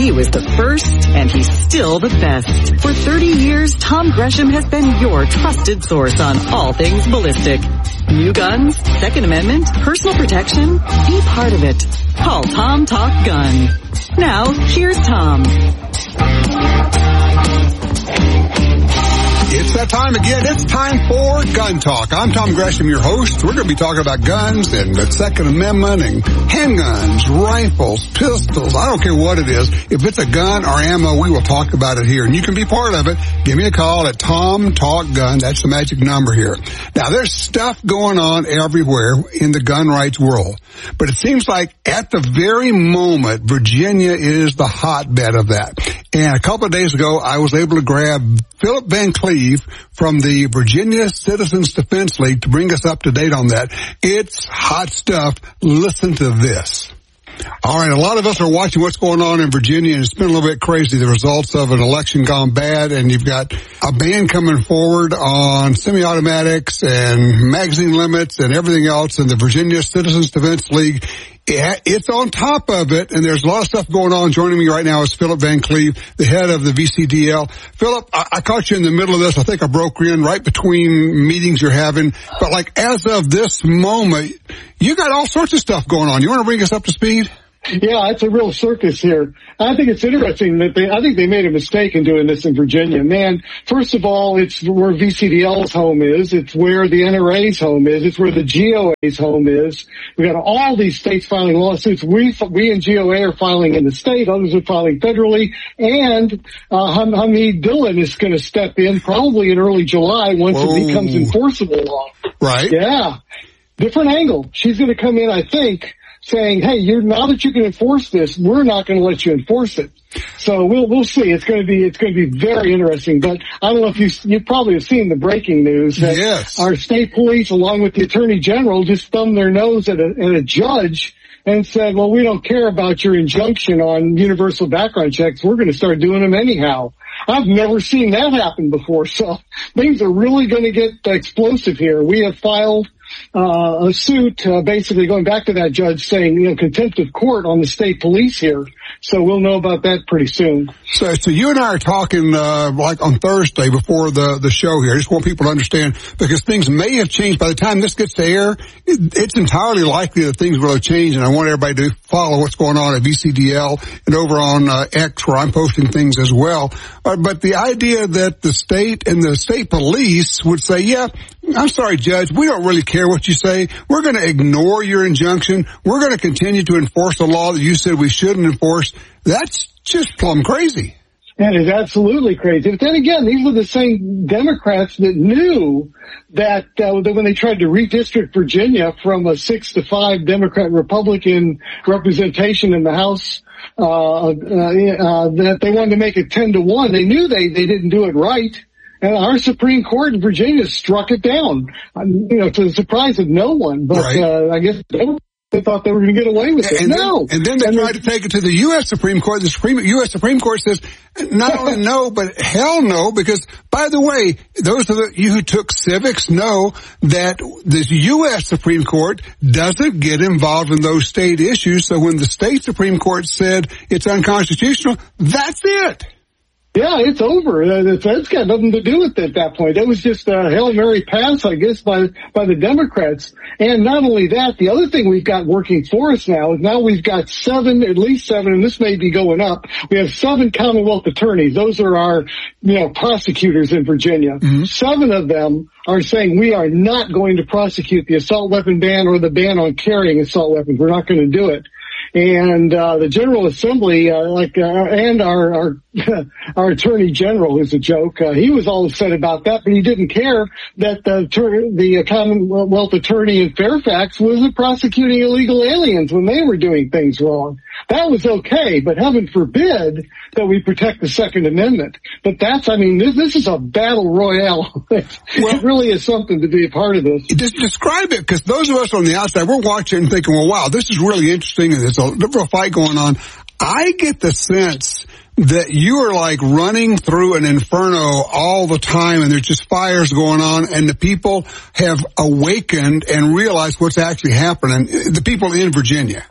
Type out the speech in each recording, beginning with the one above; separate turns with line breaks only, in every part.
He was the first, and he's still the best. For 30 years, Tom Gresham has been your trusted source on all things ballistic. New guns, Second Amendment, personal protection. Be part of it. Call Tom Talk Gun. Now, here's Tom.
It's that time again. It's time for Gun Talk. I'm Tom Gresham, your host. We're going to be talking about guns and the Second Amendment and handguns, rifles, pistols. I don't care what it is. If it's a gun or ammo, we will talk about it here. And you can be part of it. Give me a call at Tom Talk Gun. That's the magic number here. Now, there's stuff going on everywhere in the gun rights world. But it seems like at the very moment, Virginia is the hotbed of that. And a couple of days ago, I was able to grab Philip Van Cleve from the Virginia Citizens Defense League to bring us up to date on that. It's hot stuff. Listen to this. All right, a lot of us are watching what's going on in Virginia, and it's been a little bit crazy, the results of an election gone bad, and you've got a ban coming forward on semi-automatics and magazine limits and everything else, and the Virginia Citizens Defense League, it's on top of it, and there's a lot of stuff going on. Joining me right now is Philip Van Cleve, the head of the VCDL. Philip, I caught you in the middle of this. I think I broke you in right between meetings you're having, but like as of this moment, you got all sorts of stuff going on. You want to bring us up to speed?
Yeah, it's a real circus here. I think it's interesting that I think they made a mistake in doing this in Virginia. Man, first of all, it's where VCDL's home is. It's where the NRA's home is. It's where the GOA's home is. We got all these states filing lawsuits. We and GOA are filing in the state. Others are filing federally. And Hamid Dillon is going to step in probably in early July once it becomes enforceable law.
Right.
Yeah. Different angle. She's going to come in, I think, saying, hey, now that you can enforce this, we're not going to let you enforce it. So we'll see. It's going to be very interesting. But I don't know if you probably have seen the breaking news that
yes.
Our state police, along with the attorney general, just thumbed their nose at a judge and said, well, we don't care about your injunction on universal background checks. We're going to start doing them anyhow. I've never seen that happen before. So things are really going to get explosive here. We have filed a suit, basically going back to that judge saying, contempt of court on the state police here. So we'll know about that pretty soon.
So you and I are talking, like on Thursday before the show here. I just want people to understand because things may have changed by the time this gets to air. It's entirely likely that things will have changed, and I want everybody to follow what's going on at VCDL and over on X where I'm posting things as well. But the idea that the state and the state police would say, yeah, I'm sorry, Judge, we don't really care what you say. We're going to ignore your injunction. We're going to continue to enforce the law that you said we shouldn't enforce. That's just plumb crazy.
That is absolutely crazy. But then again, these were the same Democrats that knew that when they tried to redistrict Virginia from a 6-5 Democrat-Republican representation in the House, that they wanted to make it 10-1. They knew they didn't do it right. And our Supreme Court in Virginia struck it down, to the surprise of no one. But right. I guess they thought they were going to get away with it.
And then they tried to take it to the U.S. Supreme Court. The U.S. Supreme Court says not only no, but hell no, because, by the way, those of you who took civics know that the U.S. Supreme Court doesn't get involved in those state issues. So when the state Supreme Court said it's unconstitutional, that's it.
Yeah, it's over. That's got nothing to do with it at that point. It was just a Hail Mary pass, I guess, by the Democrats. And not only that, the other thing we've got working for us now is now we've got at least seven, and this may be going up. We have 7 Commonwealth attorneys. Those are our, prosecutors in Virginia. Mm-hmm. 7 of them are saying we are not going to prosecute the assault weapon ban or the ban on carrying assault weapons. We're not going to do it. And the General Assembly, and our Attorney General, who's a joke, he was all upset about that, but he didn't care that the Commonwealth Attorney in Fairfax was prosecuting illegal aliens when they were doing things wrong. That was okay, but heaven forbid that we protect the Second Amendment. But this is a battle royale. It really is something to be a part of this.
Just describe it, because those of us on the outside, we're watching and thinking, well, wow, this is really interesting, and there's a liberal fight going on. I get the sense that you are like running through an inferno all the time, and there's just fires going on, and the people have awakened and realized what's actually happening, the people in Virginia.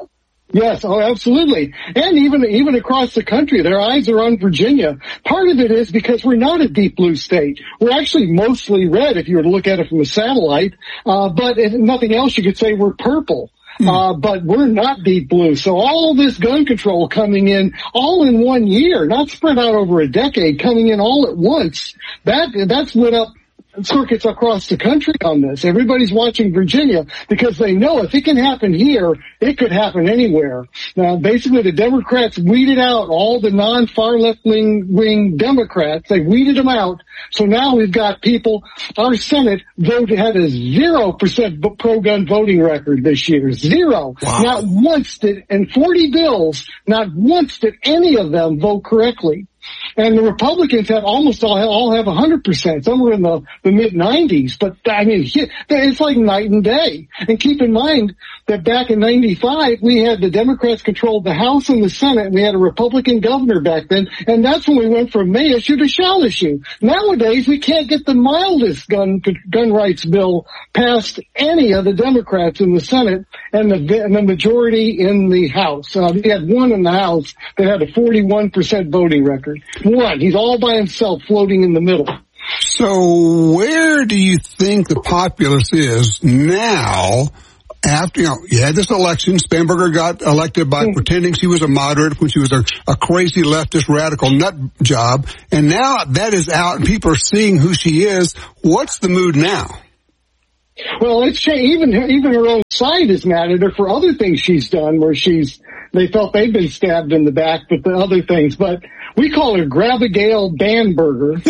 Yes, oh, absolutely. And even across the country, their eyes are on Virginia. Part of it is because we're not a deep blue state. We're actually mostly red if you were to look at it from a satellite. But if nothing else, you could say we're purple. But we're not deep blue. So all this gun control coming in all in 1 year, not spread out over a decade, coming in all at once, that's lit up circuits across the country on this. Everybody's watching Virginia because they know if it can happen here, it could happen anywhere. Now, basically, the Democrats weeded out all the non-far left-wing Democrats. They weeded them out. So now we've got people, our Senate had a 0% pro-gun voting record this year. Zero.
Wow.
Not once and 40 bills, not once did any of them vote correctly. And the Republicans have almost all have 100%. Some are in the mid-90s. But, I mean, it's like night and day. And keep in mind that back in 95, we had the Democrats controlled the House and the Senate, and we had a Republican governor back then. And that's when we went from may issue to shall issue. Nowadays, we can't get the mildest gun rights bill past any of the Democrats in the Senate and the majority in the House. We had one in the House that had a 41% voting record. One. He's all by himself floating in the middle.
So where do you think the populace is now after, you had this election? Spanberger got elected by pretending she was a moderate when she was a crazy leftist radical nut job. And now that is out and people are seeing who she is. What's the mood now?
Well, it's even her own side is mad at her for other things she's done where they felt they'd been stabbed in the back with the other things. But we call her Grab-A-Gale Banberger.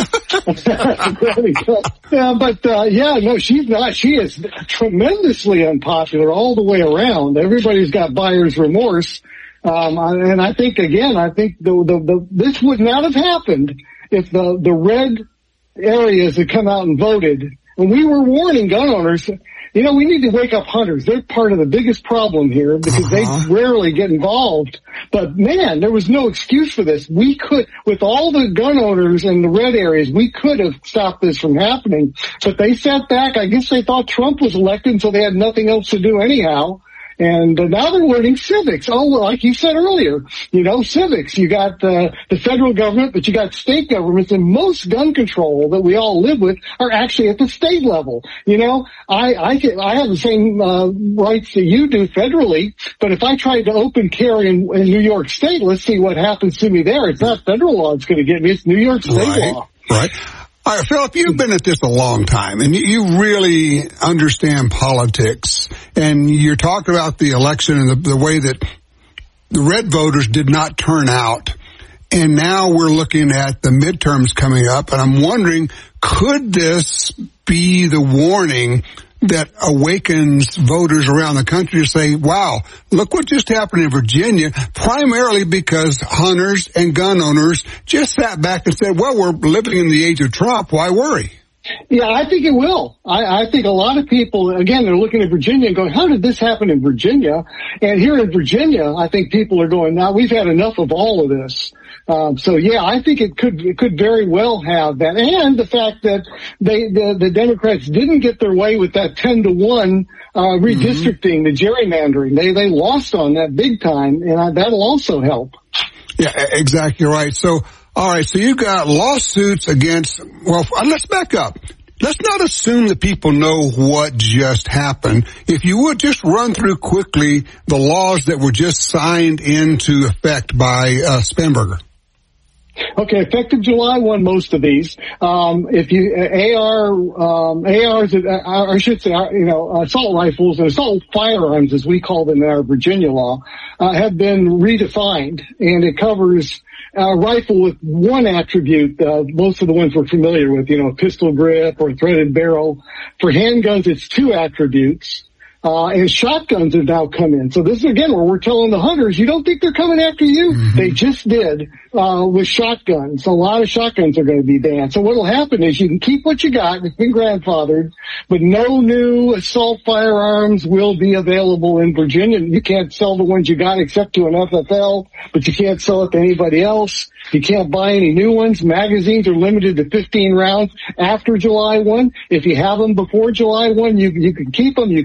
She's not. She is tremendously unpopular all the way around. Everybody's got buyer's remorse. And I think this would not have happened if the red areas had come out and voted. And we were warning gun owners, we need to wake up hunters. They're part of the biggest problem here because they rarely get involved. But man, there was no excuse for this. We could, with all the gun owners in the red areas, we could have stopped this from happening. But they sat back. I guess they thought Trump was elected, so they had nothing else to do anyhow. And now they're learning civics. Oh, well, like you said earlier, civics. You got the federal government, but you got state governments, and most gun control that we all live with are actually at the state level. I have the same rights that you do federally, but if I tried to open carry in New York State, let's see what happens to me there. It's not federal law that's going to get me; it's New York State law.
Right. All right, Philip, you've been at this a long time, and you really understand politics, and you're talking about the election and the way that the red voters did not turn out, and now we're looking at the midterms coming up, and I'm wondering, could this be the warning that awakens voters around the country to say, wow, look what just happened in Virginia, primarily because hunters and gun owners just sat back and said, well, we're living in the age of Trump. Why worry?
Yeah, I think it will. I think a lot of people, again, they're looking at Virginia and going, how did this happen in Virginia? And here in Virginia, I think people are going, now we've had enough of all of this. I think it could very well have that. And the fact that the Democrats didn't get their way with that 10-to-1, redistricting, the gerrymandering. They lost on that big time, and that'll also help.
Yeah, exactly right. So, all right, so you got lawsuits against, let's back up. Let's not assume that people know what just happened. If you would just run through quickly the laws that were just signed into effect by Spanberger.
Okay, effective July 1, most of these. If you, ARs, I should say, assault rifles and assault firearms, as we call them in our Virginia law, have been redefined, and it covers a rifle with one attribute, most of the ones we're familiar with, a pistol grip or threaded barrel. For handguns, it's two attributes. And shotguns have now come in. So this is again where we're telling the hunters, you don't think they're coming after you? Mm-hmm. They just did, with shotguns. So a lot of shotguns are going to be banned. So what'll happen is you can keep what you got, it's been grandfathered, but no new assault firearms will be available in Virginia. You can't sell the ones you got except to an FFL, but you can't sell it to anybody else. You can't buy any new ones. Magazines are limited to 15 rounds after July 1. If you have them before July 1, you can keep them, you can carry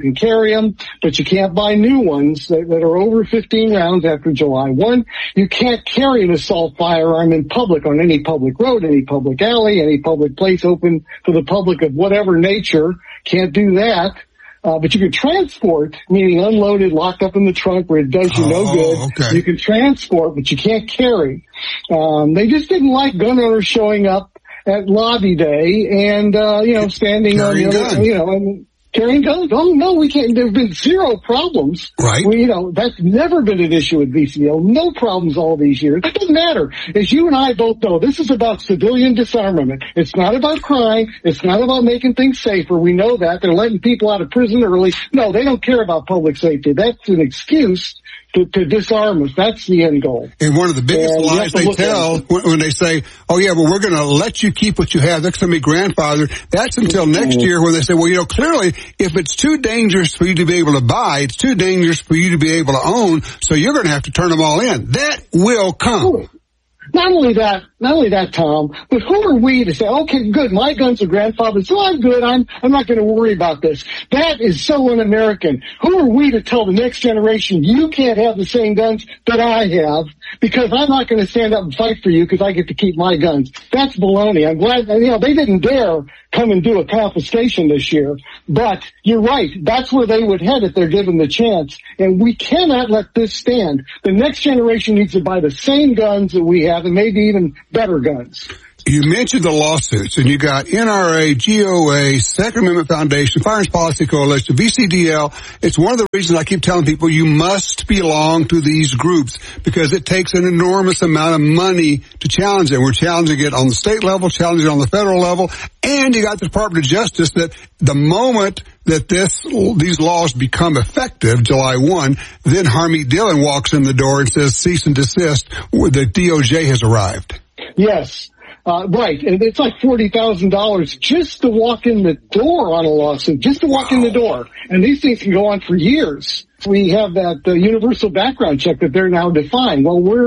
carry them, but you can't buy new ones that are over 15 rounds after July 1. You can't carry an assault firearm in public on any public road, any public alley, any public place open for the public of whatever nature. Can't do that. But you can transport, meaning unloaded, locked up in the trunk where it does you no good.
Okay.
You can transport, but you can't carry. They just didn't like gun owners showing up at lobby day and, standing
carrying
on, carrying guns. Oh, no, we can't. There's been zero problems.
Right.
That's never been an issue with VCO. No problems all these years. It doesn't matter. As you and I both know, this is about civilian disarmament. It's not about crime. It's not about making things safer. We know that. They're letting people out of prison early. No, they don't care about public safety. That's an excuse to disarm us. That's the end goal.
And one of the biggest lies they tell when they say, oh yeah, well, we're going to let you keep what you have. That's going to be grandfathered. That's until next year when they say, well, clearly if it's too dangerous for you to be able to buy, it's too dangerous for you to be able to own, so you're going to have to turn them all in. That will come.
Not only that, Tom, but who are we to say, okay, good, my guns are grandfathered, so I'm good, I'm not going to worry about this. That is so un-American. Who are we to tell the next generation, you can't have the same guns that I have, because I'm not going to stand up and fight for you because I get to keep my guns. That's baloney. I'm glad, they didn't dare come and do a confiscation this year, but you're right, that's where they would head if they're given the chance, and we cannot let this stand. The next generation needs to buy the same guns that we have, and maybe even better guns.
You mentioned the lawsuits, and you got NRA, GOA, Second Amendment Foundation, Firearms Policy Coalition, VCDL. It's one of the reasons I keep telling people you must belong to these groups, because it takes an enormous amount of money to challenge it. We're challenging it on the state level, challenging it on the federal level, and you got the Department of Justice that the moment that these laws become effective, July 1, then Harmeet Dillon walks in the door and says cease and desist, the DOJ has arrived.
Yes. Right, and it's like $40,000 just to walk in the door on a lawsuit, just to walk in the door. And these things can go on for years. We have that universal background check that they're now defined. Well, we're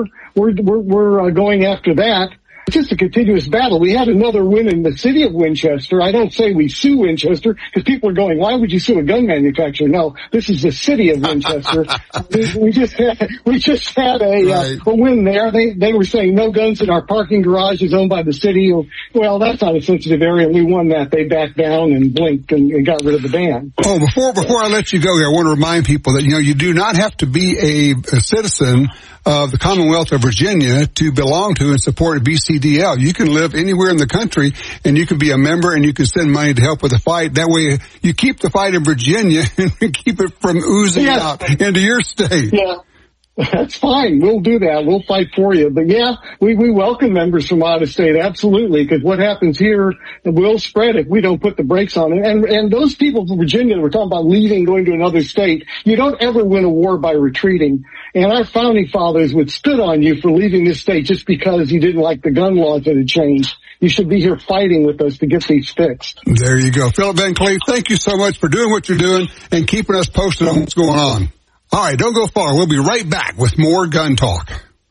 going after that. It's just a continuous battle. We had another win in the city of Winchester. I don't say we sue Winchester because people are going, why would you sue a gun manufacturer? No, this is the city of Winchester. we just had a win there. They were saying no guns in our parking garage is owned by the city. Well, that's not a sensitive area. We won that. They backed down and blinked and got rid of the ban.
Oh, before I let you go here, I want to remind people that, you do not have to be a citizen of the Commonwealth of Virginia to belong to and support VCDL. You can live anywhere in the country, and you can be a member, and you can send money to help with the fight. That way, you keep the fight in Virginia and keep it from oozing out into your state.
Yeah. That's fine. We'll do that. We'll fight for you. But yeah, we welcome members from out of state. Absolutely. Because what happens here will spread if we don't put the brakes on it. And those people from Virginia that we're talking about leaving, going to another state, you don't ever win a war by retreating. And our founding fathers would stood on you for leaving this state just because you didn't like the gun laws that had changed. You should be here fighting with us to get these fixed.
There you go. Philip Van Cleef, thank you so much for doing what you're doing and keeping us posted on what's going on. All right, don't go far. We'll be right back with more Gun Talk.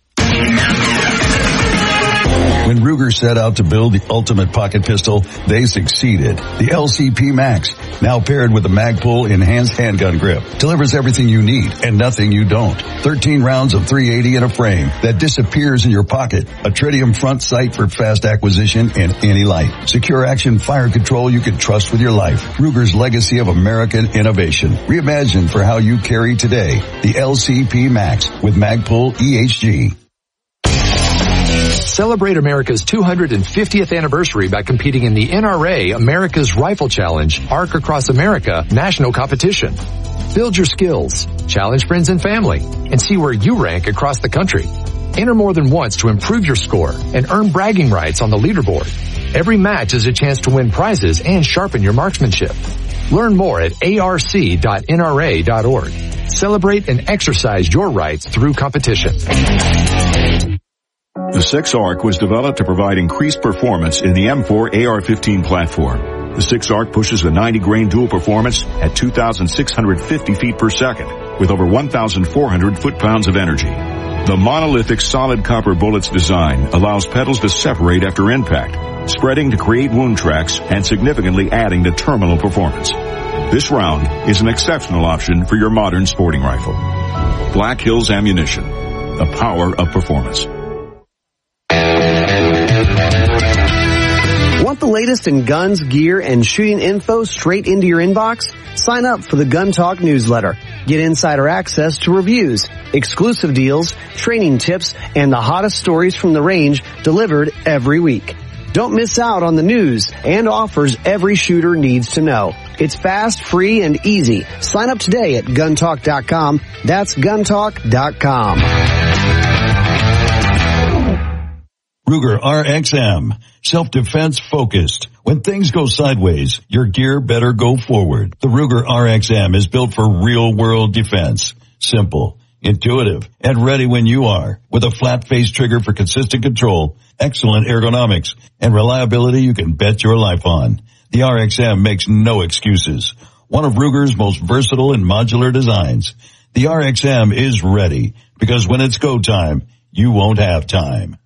When Ruger set out to build the ultimate pocket pistol, they succeeded. The LCP Max, now paired with the Magpul enhanced handgun grip, delivers everything you need and nothing you don't. 13 rounds of .380 in a frame that disappears in your pocket. A tritium front sight for fast acquisition in any light. Secure action fire control you can trust with your life. Ruger's legacy of American innovation. Reimagined for how you carry today. The LCP Max with Magpul EHG.
Celebrate America's 250th anniversary by competing in the NRA America's Rifle Challenge Arc Across America national competition. Build your skills, challenge friends and family, and see where you rank across the country. Enter more than once to improve your score and earn bragging rights on the leaderboard. Every match is a chance to win prizes and sharpen your marksmanship. Learn more at arc.nra.org. Celebrate and exercise your rights through competition.
The 6-ARC was developed to provide increased performance in the M4 AR-15 platform. The 6-ARC pushes the 90-grain dual performance at 2,650 feet per second with over 1,400 foot-pounds of energy. The monolithic solid copper bullet's design allows petals to separate after impact, spreading to create wound tracks and significantly adding to terminal performance. This round is an exceptional option for your modern sporting rifle. Black Hills Ammunition, the power of performance.
Want the latest in guns, gear, and shooting info straight into your inbox? Sign up for the Gun Talk newsletter. Get insider access to reviews, exclusive deals, training tips, and the hottest stories from the range delivered every week. Don't miss out on the news and offers every shooter needs to know. It's fast, free, and easy. Sign up today at guntalk.com. That's guntalk.com.
Ruger RXM. Self-defense focused. When things go sideways, your gear better go forward. The Ruger RXM is built for real-world defense. Simple, intuitive, and ready when you are. With a flat-face trigger for consistent control, excellent ergonomics, and reliability you can bet your life on. The RXM makes no excuses. One of Ruger's most versatile and modular designs. The RXM is ready, because when it's go time, you won't have time.